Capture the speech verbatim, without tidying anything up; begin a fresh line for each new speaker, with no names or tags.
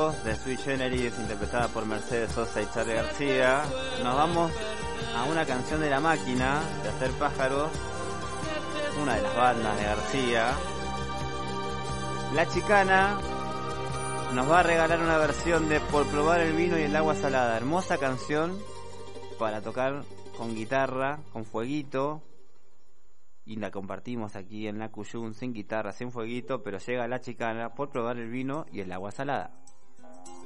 Pájaros de Sui Generis, interpretada por Mercedes Sosa y Charly García. Nos vamos a una canción de La Máquina de Hacer Pájaros, una de las bandas de García. La Chicana nos va a regalar una versión de Por Probar el Vino y el Agua Salada. Hermosa canción para tocar con guitarra, con fueguito. Y la compartimos aquí en la Cuyún sin guitarra, sin fueguito, pero llega La Chicana, Por Probar el Vino y el Agua Salada.